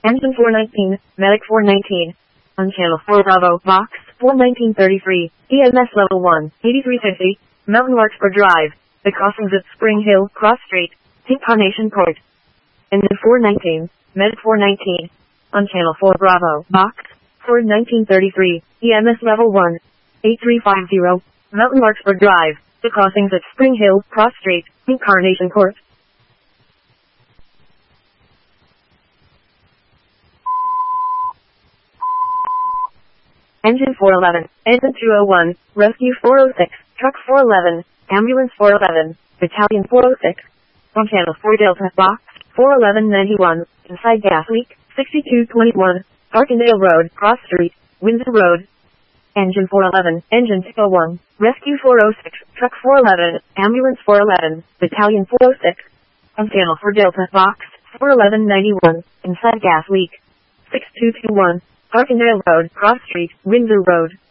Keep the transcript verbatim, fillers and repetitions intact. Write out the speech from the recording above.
Engine four nineteen, Medic four nineteen. On channel four Bravo, Box four nineteen thirty-three, E M S level one, eighty-three fifty, Mountain Larkspur Drive, the crossings at Spring Hill, Cross Street, Incarnation Court. Engine four nineteen, Medic four nineteen. On channel four Bravo, Box four nineteen thirty-three, E M S level one, eighty-three fifty, Mountain Larkspur Drive, the crossings at Spring Hill, Cross Street, Incarnation Court. Engine four eleven, Engine two oh one, Rescue four oh six, Truck four eleven, Ambulance four eleven, Battalion four oh six. On channel four Delta, Box four eleven ninety-one, inside gas leak, sixty-two twenty-one, Arkandale Road, Cross Street, Windsor Road. Engine four eleven, Engine two oh one, Rescue four oh six, Truck four eleven, Ambulance four eleven, Battalion four oh six. On channel four Delta, Box four eleven ninety-one, inside gas leak, six two two one, Arkandale Road, Cross Street, Windsor Road.